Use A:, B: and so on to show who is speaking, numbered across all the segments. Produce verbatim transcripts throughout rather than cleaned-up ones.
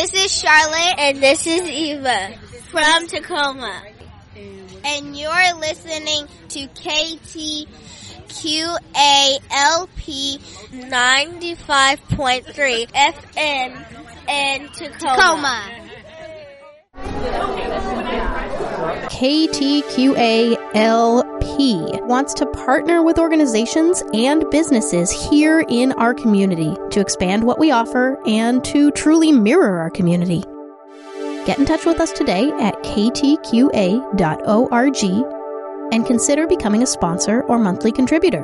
A: This is Charlotte. And this is Eva. From Tacoma. And you're listening to K T Q A L P ninety-five point three F M in Tacoma. Tacoma.
B: K T Q A L P wants to partner with organizations and businesses here in our community to expand what we offer and to truly mirror our community. Get in touch with us today at k t q a dot org and consider becoming a sponsor or monthly contributor.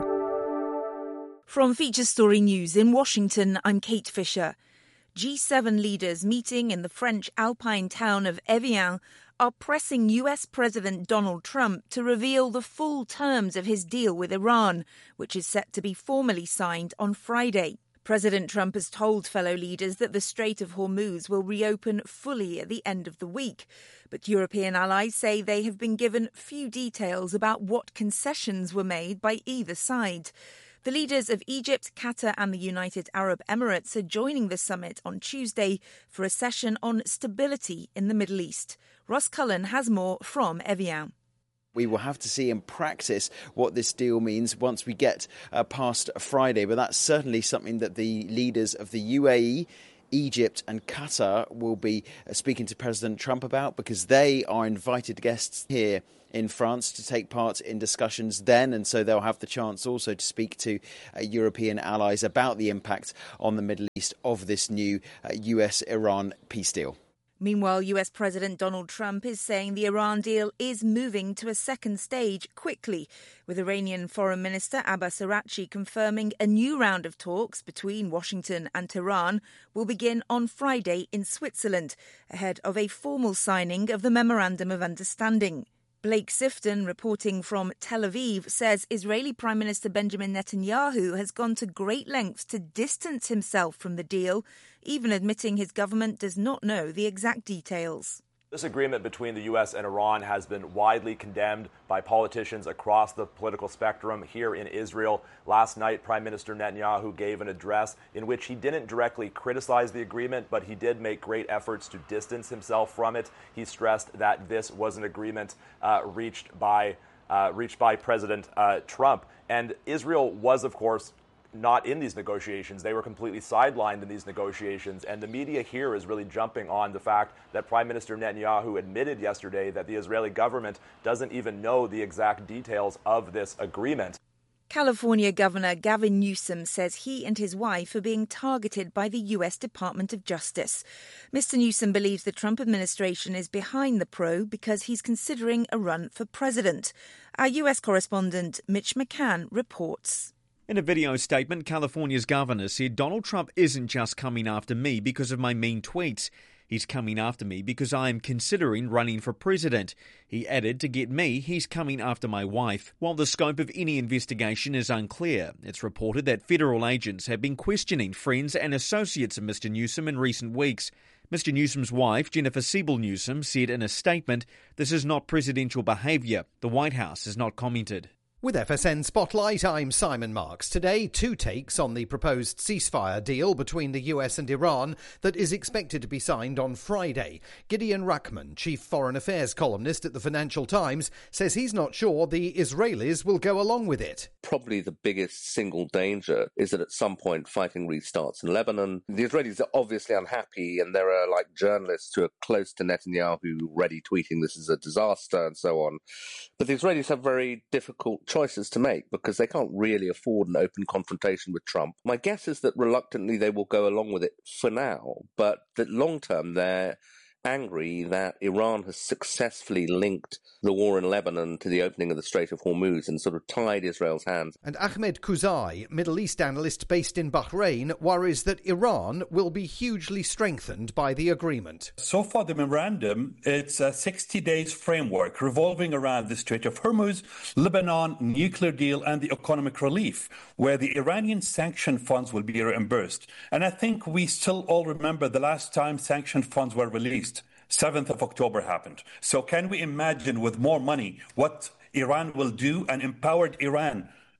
C: From Feature Story News in Washington, I'm Kate Fisher. G seven leaders meeting in the French alpine town of Evian are pressing U S President Donald Trump to reveal the full terms of his deal with Iran, which is set to be formally signed on Friday. President Trump has told fellow leaders that the Strait of Hormuz will reopen fully at the end of the week. But European allies say they have been given few details about what concessions were made by either side. The leaders of Egypt, Qatar and the United Arab Emirates are joining the summit on Tuesday for a session on stability in the Middle East. Ross Cullen has more from Evian.
D: We will have to see in practice what this deal means once we get uh, past Friday. But that's certainly something that the leaders of the U A E, Egypt and Qatar will be speaking to President Trump about, because they are invited guests here in France to take part in discussions then, and so they'll have the chance also to speak to uh, European allies about the impact on the Middle East of this new uh, U S Iran peace deal.
C: Meanwhile, U S President Donald Trump is saying the Iran deal is moving to a second stage quickly, with Iranian Foreign Minister Abbas Araghchi confirming a new round of talks between Washington and Tehran will begin on Friday in Switzerland, ahead of a formal signing of the Memorandum of Understanding. Blake Sifton, reporting from Tel Aviv, says Israeli Prime Minister Benjamin Netanyahu has gone to great lengths to distance himself from the deal, even admitting his government does not know the exact details.
E: This agreement between the U S and Iran has been widely condemned by politicians across the political spectrum here in Israel. Last night, Prime Minister Netanyahu gave an address in which he didn't directly criticize the agreement, but he did make great efforts to distance himself from it. He stressed that this was an agreement uh, reached by uh, reached by President uh, Trump. And Israel was, of course, not in these negotiations. They were completely sidelined in these negotiations. And the media here is really jumping on the fact that Prime Minister Netanyahu admitted yesterday that the Israeli government doesn't even know the exact details of this agreement.
C: California Governor Gavin Newsom says he and his wife are being targeted by the U S Department of Justice. Mister Newsom believes the Trump administration is behind the probe because he's considering a run for president. Our U S correspondent Mitch McCann reports.
F: In a video statement, California's governor said Donald Trump isn't just coming after me because of my mean tweets. He's coming after me because I am considering running for president. He added, to get me, he's coming after my wife. While the scope of any investigation is unclear, it's reported that federal agents have been questioning friends and associates of Mister Newsom in recent weeks. Mister Newsom's wife, Jennifer Siebel Newsom, said in a statement, this is not presidential behaviour. The White House has not commented.
G: With F S N Spotlight, I'm Simon Marks. Today, two takes on the proposed ceasefire deal between the U S and Iran that is expected to be signed on Friday. Gideon Rachman, chief foreign affairs columnist at the Financial Times, says he's not sure the Israelis will go along with it.
H: Probably the biggest single danger is that at some point fighting restarts in Lebanon. The Israelis are obviously unhappy, and there are like journalists who are close to Netanyahu already tweeting this is a disaster and so on. But the Israelis have very difficult choices to make because they can't really afford an open confrontation with Trump. My guess is that reluctantly they will go along with it for now, but that long term they're angry that Iran has successfully linked the war in Lebanon to the opening of the Strait of Hormuz and sort of tied Israel's hands.
G: And Ahmed Kouzai, Middle East analyst based in Bahrain, worries that Iran will be hugely strengthened by the agreement.
I: So far, the memorandum, it's a sixty days framework revolving around the Strait of Hormuz, Lebanon, nuclear deal, and the economic relief, where the Iranian sanction funds will be reimbursed. And I think we still all remember the last time sanction funds were released. seventh of October happened. So can we imagine with more money what Iran will do? An empowered Iran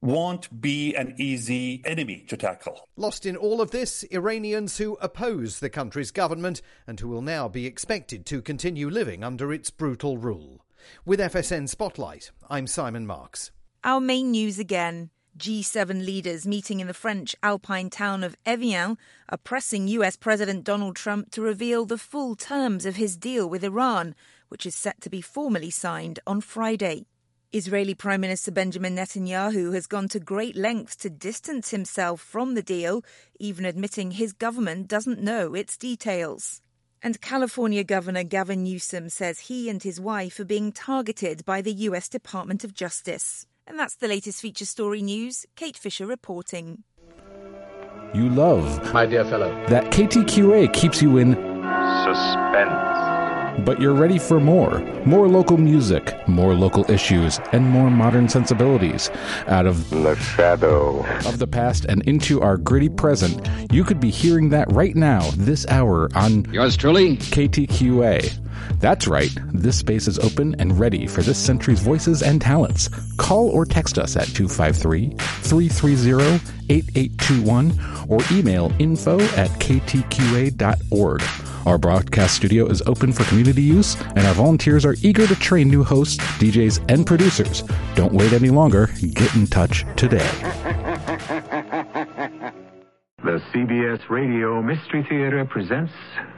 I: won't be an easy enemy to tackle.
G: Lost in all of this, Iranians who oppose the country's government and who will now be expected to continue living under its brutal rule. With F S N Spotlight, I'm Simon Marks.
C: Our main news again. G seven leaders meeting in the French alpine town of Evian are pressing U S President Donald Trump to reveal the full terms of his deal with Iran, which is set to be formally signed on Friday. Israeli Prime Minister Benjamin Netanyahu has gone to great lengths to distance himself from the deal, even admitting his government doesn't know its details. And California Governor Gavin Newsom says he and his wife are being targeted by the U S Department of Justice. And that's the latest feature story news. Kate Fisher reporting.
J: You love,
K: my dear fellow,
J: that K T Q A keeps you in
K: suspense.
J: But you're ready for more. More local music, more local issues, and more modern sensibilities. Out of
K: the shadow
J: of the past and into our gritty present, you could be hearing that right now, this hour on
K: yours truly,
J: K T Q A. That's right, this space is open and ready for this century's voices and talents. Call or text us at two five three, three three zero, eight eight two one or email info at k t q a dot org. Our broadcast studio is open for community use, and our volunteers are eager to train new hosts, D Js, and producers. Don't wait any longer. Get in touch today.
L: The C B S Radio Mystery Theater presents